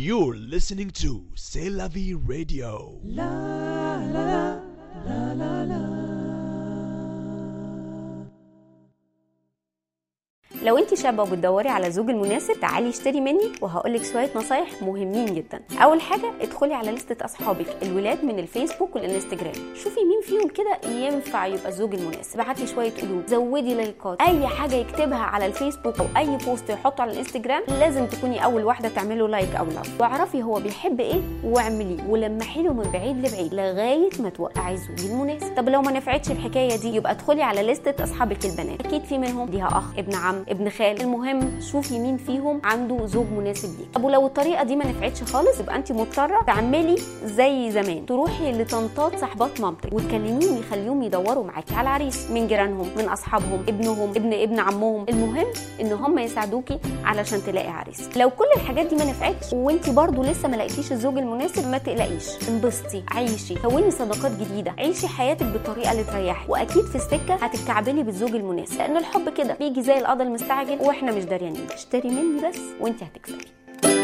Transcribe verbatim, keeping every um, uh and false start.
You're listening to C'est la vie radio. La la la la la. لو انت شابه وبتدوري على الزوج المناسب تعالي اشتري مني وهقولك شويه نصايح مهمين جدا. اول حاجه ادخلي على لستة اصحابك الولاد من الفيسبوك والانستجرام، شوفي مين فيهم كده ينفع يبقى الزوج المناسب، ابعتي شويه قلوب، زودي لايكات، اي حاجه يكتبها على الفيسبوك او اي بوست يحطه على الانستجرام لازم تكوني اول واحده تعمله لايك او لاف، واعرفي هو بيحب ايه واعمليه ولمحي له من بعيد لبعيد لغايه ما توقعي الزوج المناسب. طب لو ما نفعتش الحكايه دي يبقى ادخلي على لستة اصحابك البنات، اكيد في منهم ليها اخ، ابن عم، ابن خال، المهم شوفي مين فيهم عنده زوج مناسب ليك. طب ولو الطريقه دي ما نفعتش خالص يبقى انت مضطره تعملي زي زمان، تروحي لطنطات صاحبات مامتك وتكلميهم يخليهم يدوروا معاكي على عريس من جيرانهم، من اصحابهم، ابنهم، ابن ابن عمهم، المهم ان هم يساعدوكي علشان تلاقي عريس. لو كل الحاجات دي ما نفعتش وانت برضو لسه ما لقيتيش الزوج المناسب ما تقلقيش، انبسطي، عيشي، كوني صداقات جديده، عيشي حياتك بالطريقه اللي تريحك، واكيد في السكه هتتكعبلي بالزوج المناسب، لان الحب كده بيجي زي القضا المستعجل واحنا مش داريانين. اشتري مني بس وانت هتكسبي.